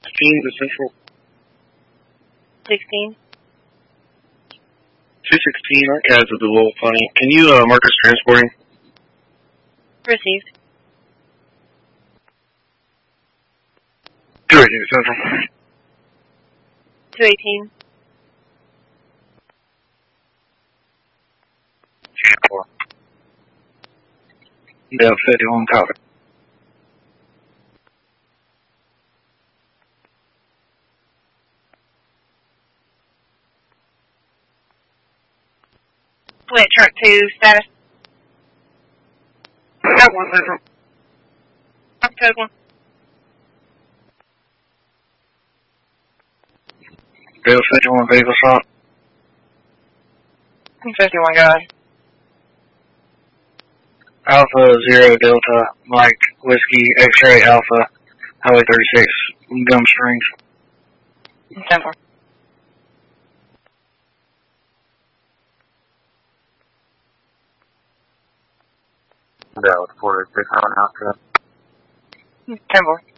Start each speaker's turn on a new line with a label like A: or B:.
A: 16 to Central.
B: 16.
A: 216, our guys will be a little funny. Can you mark us transporting?
B: Received.
A: 218 Central.
B: 218.
A: 4. Delta 51, copy.
B: Split truck 2, status.
A: Got 1 Central.
B: Code 1.
A: Delta 51, vehicle shot.
B: 51, go ahead.
A: Alpha 0 Delta Mike Whiskey X-ray Alpha Highway 36 Gum Springs.
B: 10-4.
A: Dallas 46 on Alpha.
B: 10-4.